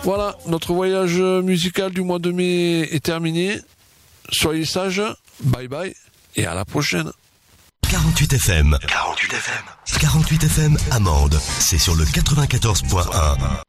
Voilà, notre voyage musical du mois de mai est terminé. Soyez sages, bye bye et à la prochaine. 48 FM. 48 FM. 48 FM Amande, c'est sur le 94.1.